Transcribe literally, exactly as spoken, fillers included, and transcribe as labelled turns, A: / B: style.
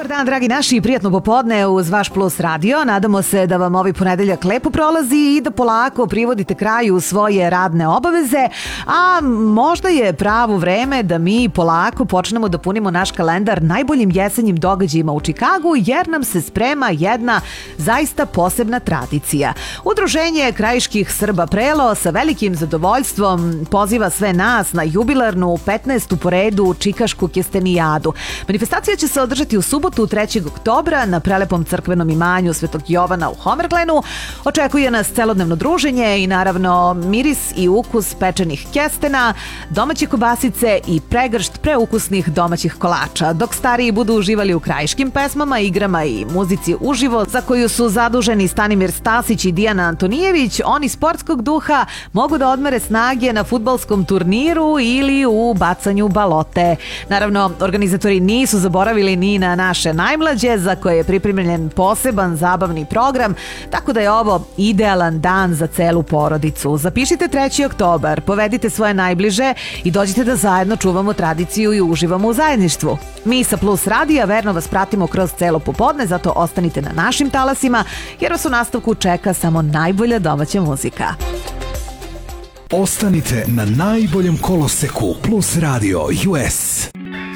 A: Dobar dan, dragi naši, i prijatno popodne uz vaš Plus radio. Nadamo se da vam ovaj ponedeljak lepo prolazi i da polako privodite kraju svoje radne obaveze, a možda je pravo vreme da mi polako počnemo da punimo naš kalendar najboljim jesenjim događajima u Čikagu, jer nam se sprema jedna zaista posebna tradicija. Udruženje krajiških Srba Prelo sa velikim zadovoljstvom poziva sve nas na jubilarnu petnaestu po redu Čikašku kestenijadu. Manifestacija će se održati u subotu trećeg oktobra na prelepom crkvenom imanju Svetog Jovana u Homerglenu. Očekuje nas celodnevno druženje i naravno miris i ukus pečenih kestena, domaće kobasice i pregršt preukusnih domaćih kolača, dok stariji budu uživali u krajiškim pesmama, igrama i muzici uživo za koju su zaduženi Stanimir Stasić i Dijana Antonijević. Oni sportskog duha mogu da odmere snage na fudbalskom turniru ili u bacanju balote. Naravno, organizatori nisu zaboravili ni na naše najmlađe, za koje je pripremljen poseban zabavni program, tako da je ovo idealan dan za celu porodicu. Zapišite treći oktobar, povedite svoje najbliže i dođite da zajedno čuvamo tradiciju i uživamo u zajedništvu. Mi sa Plus radija verno vas pratimo kroz celo popodne, zato ostanite na našim talasima, jer vas u nastavku čeka samo najbolja domaća muzika.
B: Ostanite na najboljem koloseku Plus Radio U S.